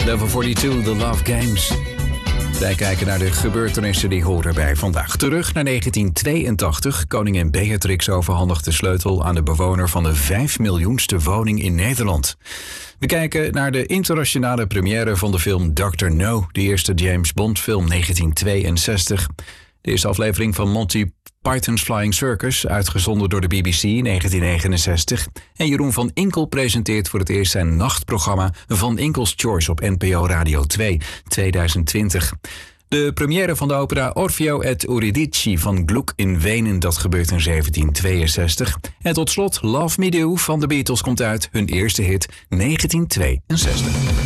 Level 42, The Love Games. Wij kijken naar de gebeurtenissen die horen bij vandaag. Terug naar 1982. Koningin Beatrix overhandigt de sleutel aan de bewoner van de 5 miljoenste woning in Nederland. We kijken naar de internationale première van de film Dr. No, de eerste James Bond film 1962. De eerste aflevering van Monty Python's Flying Circus, uitgezonden door de BBC in 1969. En Jeroen van Inkel presenteert voor het eerst zijn nachtprogramma Van Inkel's Choice op NPO Radio 2, 2020. De première van de opera Orfeo et Eurydice van Gluck in Wenen, dat gebeurt in 1762. En tot slot Love Me Do van de Beatles komt uit, hun eerste hit 1962.